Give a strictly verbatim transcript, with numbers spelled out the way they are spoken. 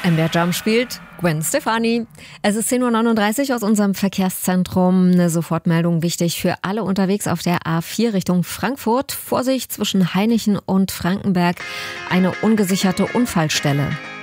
M D R Jump spielt Gwen Stefani. Es ist zehn Uhr neununddreißig aus unserem Verkehrszentrum. Eine Sofortmeldung wichtig für alle unterwegs auf der A vier Richtung Frankfurt. Vorsicht zwischen Hainichen und Frankenberg. Eine ungesicherte Unfallstelle.